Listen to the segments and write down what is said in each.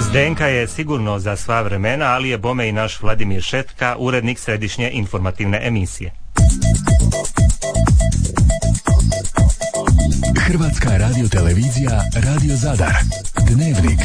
Zdenka je sigurno za sva vremena, ali je bome i naš Vladimir Šetka, urednik središnje informativne emisije. Hrvatska radiotelevizija, Radio Zadar. Dnevnik.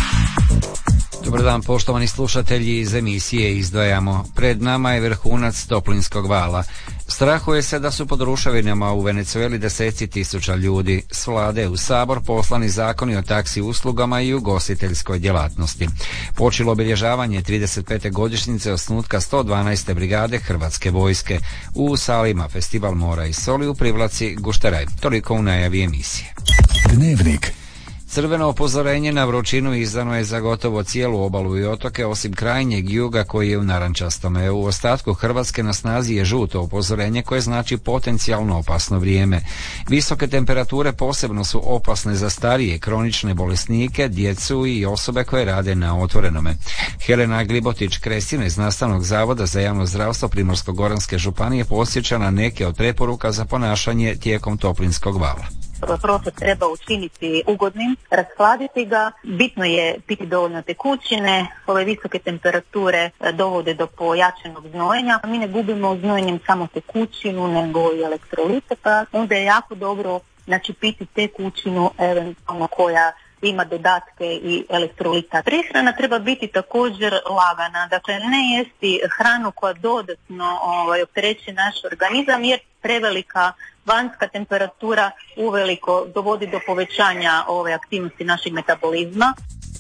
Dobar dan, poštovani slušatelji, iz emisije izdvajamo. Pred nama je vrhunac toplinskog vala. Strahuje se da su pod ruševinama u Venezueli deseci tisuća ljudi. S vlade u Sabor poslani zakoni o taksi uslugama i ugostiteljskoj djelatnosti. Počelo obilježavanje 35. godišnjice osnutka 112. brigade Hrvatske vojske. U Salima Festival mora i soli u Privlaci Gušteraj. Toliko u najavi emisije. Dnevnik. Crveno upozorenje na vrućinu izdano je za gotovo cijelu obalu i otoke, osim krajnjeg juga koji je u narančastome. U ostatku Hrvatske na snazi je žuto upozorenje koje znači potencijalno opasno vrijeme. Visoke temperature posebno su opasne za starije, kronične bolesnike, djecu i osobe koje rade na otvorenome. Helena Glibotić-Kresine iz Nastavnog zavoda za javno zdravstvo Primorsko-goranske županije podsjeća na neke od preporuka za ponašanje tijekom toplinskog vala. Prostor treba učiniti ugodnim, rashladiti ga, bitno je piti dovoljno tekućine, ove visoke temperature dovode do pojačanog znojenja. Mi ne gubimo znojenjem samo tekućinu, nego i elektrolite, pa onda je jako dobro piti tekućinu eventualno koja ima dodatke i elektrolita. Prehrana treba biti također lagana, dakle ne jesti hranu koja dodatno opterećuje naš organizam, jer prevelika vanjska temperatura uveliko dovodi do povećanja ove aktivnosti našeg metabolizma.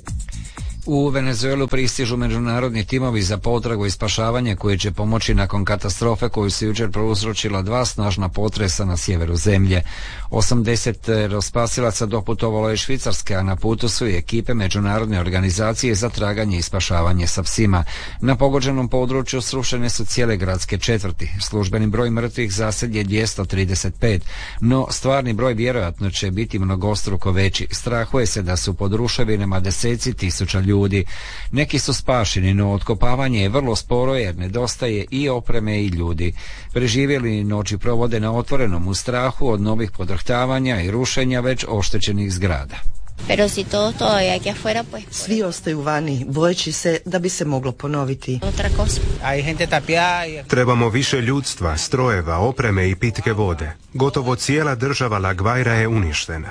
U Venezuelu pristižu međunarodni timovi za potragu i spašavanje koji će pomoći nakon katastrofe koju su jučer prouzročila dva snažna potresa na sjeveru zemlje. 80 spasilaca doputovalo je Švicarske, a na putu su i ekipe međunarodne organizacije za traganje i spašavanje sa psima. Na pogođenom području srušene su cijele gradske četvrti. Službeni broj mrtvih zasad je 235, no stvarni broj vjerojatno će biti mnogostruko veći. Strahuje se da su pod ruševinama deseci tisuća ljudi. Neki su spašeni, no otkopavanje je vrlo sporo jer nedostaje i opreme i ljudi. Preživjeli noći provode na otvorenom u strahu od novih podrhtavanja i rušenja već oštećenih zgrada. Svi ostaju vani, bojeći se da bi se moglo ponoviti. Trebamo više ljudstva, strojeva, opreme i pitke vode. Gotovo cijela država La Guaira je uništena.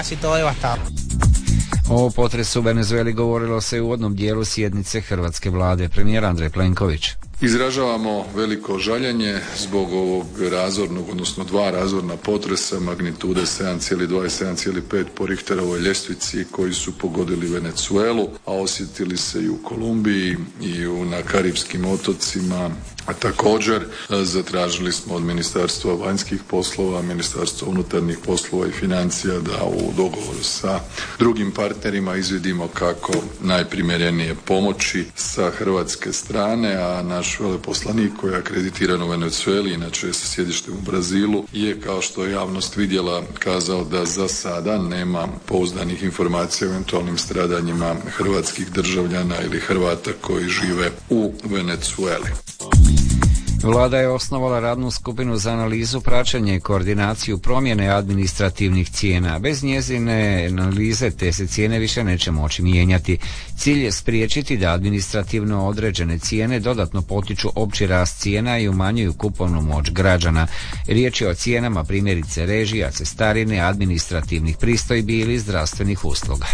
O potresu u Venezueli govorilo se u uvodnom dijelu sjednice hrvatske vlade. Premijer Andrej Plenković. Izražavamo veliko žaljenje zbog ovog razornog, odnosno dva razorna potresa magnitude 7,2 i 7,5 po Richterovoj ljestvici koji su pogodili Venezuelu, a osjetili se i u Kolumbiji i na Karipskim otocima. A također zatražili smo od Ministarstva vanjskih poslova, Ministarstva unutarnjih poslova i financija da u dogovoru sa drugim partnerima izvidimo kako najprimjerenije pomoći sa hrvatske strane, a naš veleposlanik koji je akreditiran u Venezueli, inače sa sjedištem u Brazilu, je kao što je javnost vidjela kazao da za sada nema pouzdanih informacija o eventualnim stradanjima hrvatskih državljana ili Hrvata koji žive u Venezueli. Vlada je osnovala radnu skupinu za analizu, praćenje i koordinaciju promjene administrativnih cijena. Bez njezine analize te se cijene više neće moći mijenjati. Cilj je spriječiti da administrativno određene cijene dodatno potiču opći rast cijena i umanjuju kupovnu moć građana. Riječ je o cijenama primjerice režija, cestarine, administrativnih pristojbi ili zdravstvenih usluga.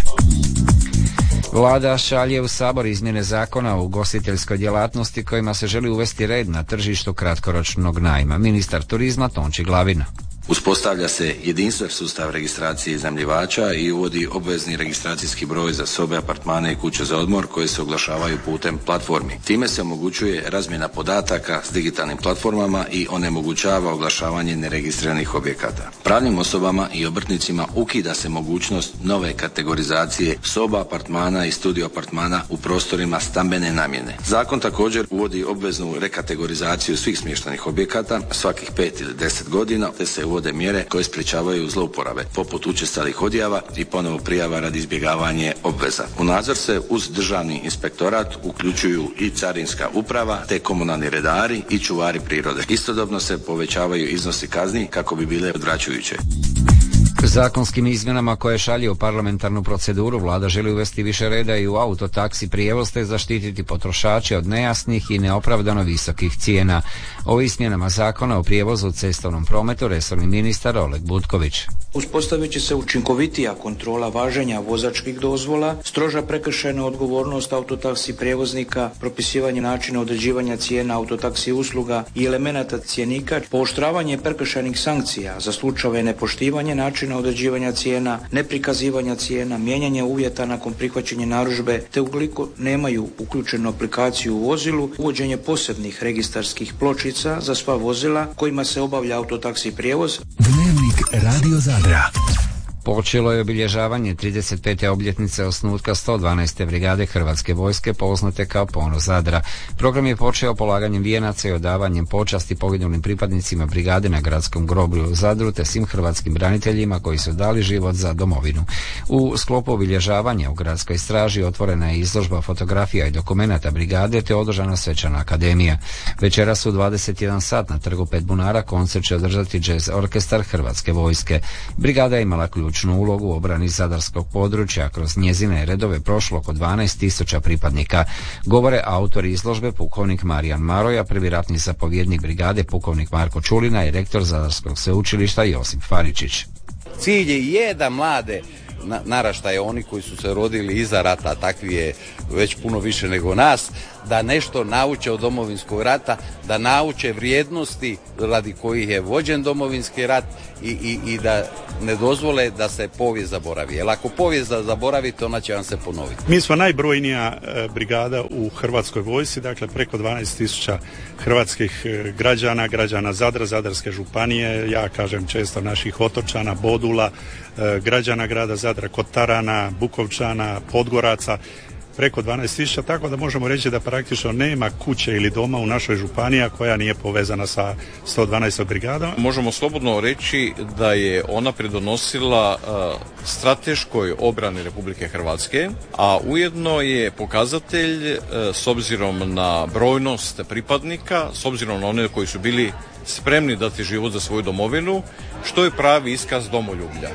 Vlada šalje u Sabor izmjene zakona o ugostiteljskoj djelatnosti kojima se želi uvesti red na tržištu kratkoročnog najma. Ministar turizma Tonči Glavina. Uspostavlja se jedinstven sustav registracije iznajmljivača i uvodi obvezni registracijski broj za sobe, apartmane i kuće za odmor koje se oglašavaju putem platformi. Time se omogućuje razmjena podataka s digitalnim platformama i onemogućava oglašavanje neregistriranih objekata. Pravnim osobama i obrtnicima ukida se mogućnost nove kategorizacije soba, apartmana i studio apartmana u prostorima stambene namjene. Zakon također uvodi obveznu rekategorizaciju svih smještajnih objekata svakih 5 ili 10 godina, te se uvode mjere koje sprječavaju zlouporabe, poput učestalih odjava i ponovo prijava radi izbjegavanja obveza. U nadzor se uz državni inspektorat uključuju i carinska uprava, te komunalni redari i čuvari prirode. Istodobno se povećavaju iznosi kazni kako bi bile odvraćajuće. Zakonskim izmjenama koje šalje u parlamentarnu proceduru vlada želi uvesti više reda i u autotaksi prijevoz te zaštititi potrošače od nejasnih i neopravdano visokih cijena. O izmjenama zakona o prijevozu u cestovnom prometu resorni ministar Oleg Butković. Uspostavit će se učinkovitija kontrola važenja vozačkih dozvola, stroža prekršajna odgovornost autotaksi prijevoznika, propisivanje načina određivanja cijena autotaksi usluga i elemenata cjenika, pooštravanje prekršajnih sankcija za slučajeve nepoštivanja načina određivanja cijena, neprikazivanja cijena, mijenjanje uvjeta nakon prihvaćanja narudžbe, te ukoliko nemaju uključenu aplikaciju u vozilu, uvođenje posebnih registarskih pločica za sva vozila kojima se obavlja autotaksi prijevoz. Dnevnik Radio Zadra. Počelo je obilježavanje 35. obljetnice osnutka 112. brigade Hrvatske vojske, poznate kao Ponos Zadra. Program je počeo polaganjem vijenaca i odavanjem počasti poginulim pripadnicima brigade na gradskom groblju u Zadru te svim hrvatskim braniteljima koji su dali život za domovinu. U sklopu obilježavanja u gradskoj straži otvorena je izložba fotografija i dokumenata brigade te održana svečana akademija. Večeras u 21 sat na trgu Pet bunara koncert će održati jazz orkestar Hrvatske vojske. Brigada je imala ključnu ulogu u obrani zadarskog područja, kroz njezine redove prošlo oko 12.000 pripadnika. Govore autori izložbe pukovnik Marijan Maroja, prvi ratni zapovjednik brigade pukovnik Marko Čulina i rektor Zadarskog sveučilišta Josip Faričić. Cilj je da mlade naraštaje, oni koji su se rodili iza rata, takvi je već puno više nego nas, da nešto nauče od Domovinskog rata, da nauče vrijednosti radi kojih je vođen Domovinski rat i da ne dozvole da se povijest zaboravi. Jer ako povijest zaboravite, ona će vam se ponoviti. Mi smo najbrojnija brigada u Hrvatskoj vojsci, dakle preko 12.000 hrvatskih građana Zadra, Zadarske županije, ja kažem često naših otočana, Bodula, građana grada Zadra, Kotarana, Bukovčana, Podgoraca, preko 12.000, tako da možemo reći da praktično nema kuće ili doma u našoj županiji koja nije povezana sa 112. brigadom. Možemo slobodno reći da je ona pridonosila strateškoj obrani Republike Hrvatske, a ujedno je pokazatelj s obzirom na brojnost pripadnika, s obzirom na one koji su bili spremni dati život za svoju domovinu, što je pravi iskaz domoljublja.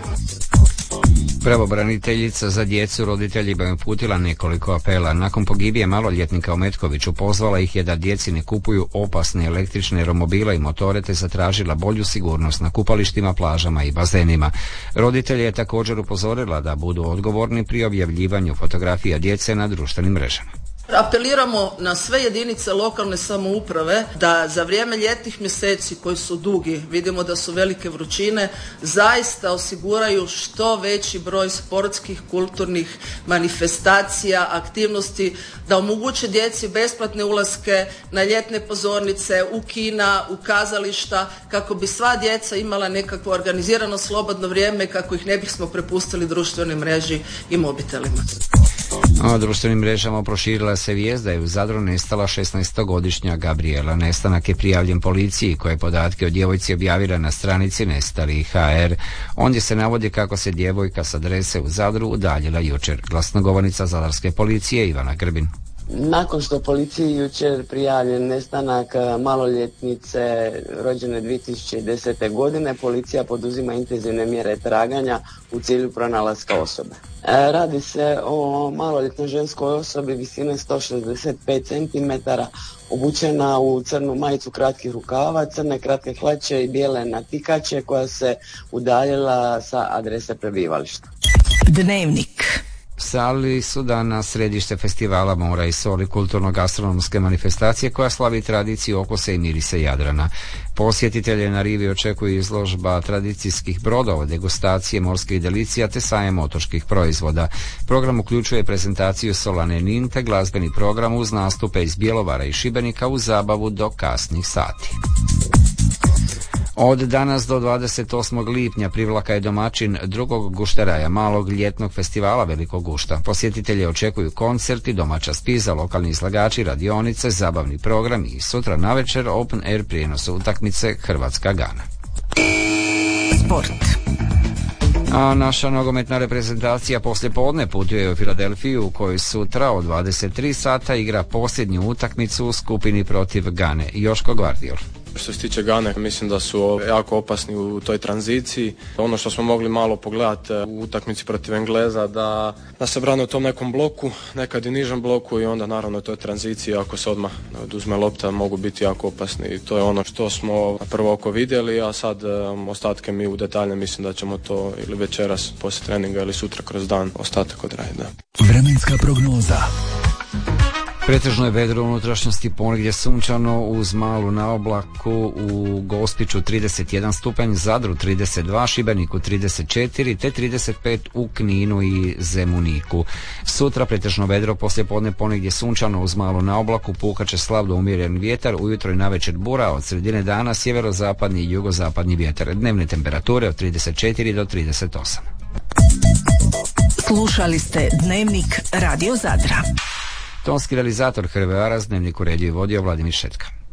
Pravobraniteljica za djecu roditeljima je uputila nekoliko apela. Nakon pogibije maloljetnika u Metkoviću pozvala ih je da djeci ne kupuju opasne električne romobile i motore te zatražila bolju sigurnost na kupalištima, plažama i bazenima. Roditelje je također upozorila da budu odgovorni pri objavljivanju fotografija djece na društvenim mrežama. Apeliramo na sve jedinice lokalne samouprave da za vrijeme ljetnih mjeseci koji su dugi, vidimo da su velike vrućine, zaista osiguraju što veći broj sportskih, kulturnih manifestacija, aktivnosti, da omoguće djeci besplatne ulaske na ljetne pozornice, u kina, u kazališta, kako bi sva djeca imala nekakvo organizirano slobodno vrijeme, kako ih ne bismo prepustili društvenoj mreži i mobitelima. O društvenim mrežama proširila se vijest da je u Zadru nestala 16-godišnja Gabriela. Nestanak je prijavljen policiji koja je podatke o djevojci objavila na stranici Nestali.hr. Ondje se navodi kako se djevojka s adrese u Zadru udaljila jučer. Glasnogovornica zadarske policije Ivana Grbin. Nakon što policiji jučer prijavljen nestanak maloljetnice rođene 2010. godine, policija poduzima intenzivne mjere traganja u cilju pronalaska osobe. Radi se o maloljetnoj ženskoj osobi visine 165 cm, obučena u crnu majicu kratkih rukava, crne kratke hlače i bijele natikače, koja se udaljila sa adrese prebivališta. Dnevnik. Sali su danas središte festivala Mora i soli, kulturno-gastronomske manifestacije koja slavi tradiciju okusa i mirise Jadrana. Posjetitelje na rivi očekuju izložba tradicijskih brodova, degustacije morskih delicija te sajam otočkih proizvoda. Program uključuje prezentaciju Solane Nin te glazbeni program uz nastupe iz Bjelovara i Šibenika uz zabavu do kasnih sati. Od danas do 28. lipnja Privlaka je domaćin drugog gušteraja malog ljetnog festivala Velikog gušta. Posjetitelje očekuju koncerti, domaća spiza, lokalni izlagači, radionice, zabavni program i sutra navečer open air prijenos utakmice Hrvatska-Gana. Sport. A naša nogometna reprezentacija poslijepodne putuje u Filadelfiju u kojoj sutra od 23 sata igra posljednju utakmicu u skupini protiv Gane. Joško Gvardiol. Što se tiče Gane, mislim da su jako opasni u toj tranziciji. Ono što smo mogli malo pogledati u utakmici protiv Engleza, da se brane u tom nekom bloku, nekad i nižem bloku i onda naravno u toj tranziciji ako se odmah oduzme lopta mogu biti jako opasni. I to je ono što smo na prvo oko vidjeli, a sad ostatke mi u detalje mislim da ćemo to ili večeras poslije treninga ili sutra kroz dan ostatak odraditi. Vremenska prognoza. Pretežno je vedro u unutrašnjosti, ponegdje sunčano uz malu naoblaku, u Gospiću 31 stupanj, Zadru 32, Šibeniku 34 te 35 u Kninu i Zemuniku. Sutra pretežno vedro, poslijepodne ponegdje sunčano uz malu naoblaku, puhaće slab do umjeren vjetar, ujutro i navečer bura, od sredine dana sjeverozapadni i jugozapadni vjetar. Dnevne temperature od 34 do 38. Slušali ste Dnevnik Radio Zadra. Tonski realizator Hrve Aras, Dnevnik uredio i vodio Vladimir Šetka.